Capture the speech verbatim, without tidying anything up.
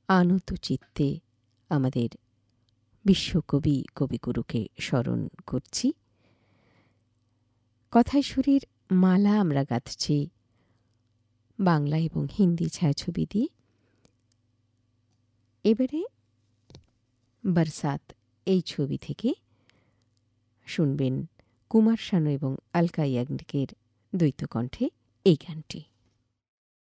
আনত চিত্তে আমাদের বিশ্বকবি কবিগুরুকে স্মরণ করছি। কথায় সুরের মালা আমরা গাঁথছি বাংলা এবং হিন্দি ছায়াছবি দিয়ে। এবারে বরসাত এই ছবি থেকে শুনবেন কুমার শানু এবং আলকা ইয়াগনিকের দ্বৈত কণ্ঠে এই গানটি।